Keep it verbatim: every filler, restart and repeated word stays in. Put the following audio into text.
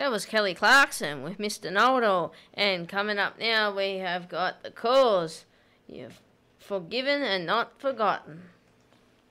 that was Kelly Clarkson with Mister Know-It-All. And coming up now, we have got The Cause. You've forgiven and not forgotten.